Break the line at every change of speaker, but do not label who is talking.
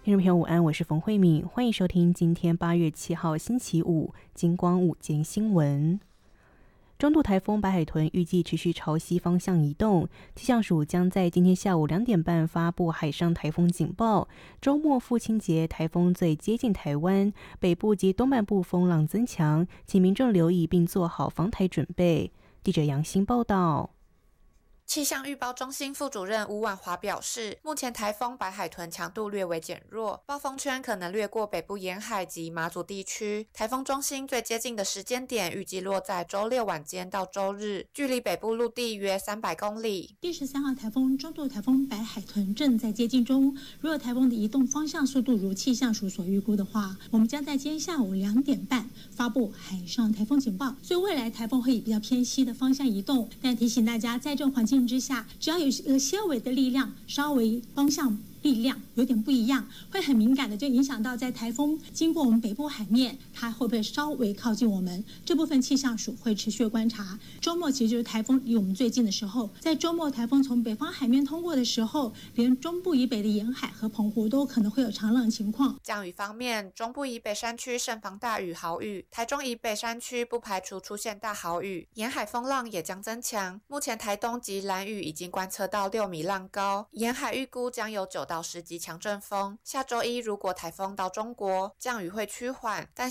听众朋友午安，我是冯慧敏，欢迎收听今天8月7号星期五金光午间新闻。中度台风白海豚预计持续朝西方向移动，气象署将在今天下午2点半发布海上台风警报。周末父亲节台风最接近台湾，北部及东半部风浪增强，请民众留意并做好防台准备。记者杨欣报道。
气象预报中心副主任吴婉华表示，目前台风白海豚强度略为减弱，暴风圈可能掠过北部沿海及马祖地区。台风中心最接近的时间点预计落在周六晚间到周日，距离北部陆地约300公里。
第13号台风中度台风白海豚正在接近中，如果台风的移动方向速度如气象署所预估的话，我们将在今天下午2点半发布海上台风警报。所以未来台风会以比较偏西的方向移动，但提醒大家，在这种环境之下，只要有些微的力量，稍微方向力量有点不一样，会很敏感的就影响到在台风经过我们北部海面，它会不会稍微靠近我们，这部分气象署会持续观察。周末其实就是台风离我们最近的时候，在周末台风从北方海面通过的时候，连中部以北的沿海和澎湖都可能会有长浪情况。
降雨方面，中部以北山区慎防大雨豪雨，台中以北山区不排除出现大豪雨，沿海风浪也将增强。目前台东及兰屿已经观测到6米浪高，沿海预估将有9到10级强阵风。下周一如果台风到中国，降雨会趋缓，但